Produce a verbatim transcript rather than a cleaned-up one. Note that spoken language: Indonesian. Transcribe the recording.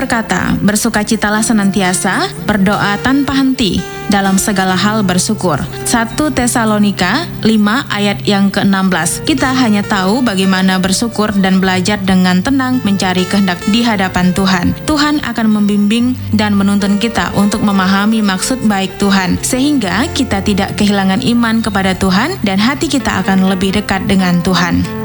berkata, bersukacitalah senantiasa, berdoa tanpa henti, dalam segala hal bersyukur. satu Tesalonika lima ayat yang keenam belas. Kita hanya tahu bagaimana bersyukur dan belajar dengan tenang mencari kehendak di hadapan Tuhan. Tuhan akan membimbing dan menuntun kita untuk memahami maksud baik Tuhan, sehingga kita tidak kehilangan iman kepada Tuhan dan hati kita akan lebih dekat dengan Tuhan.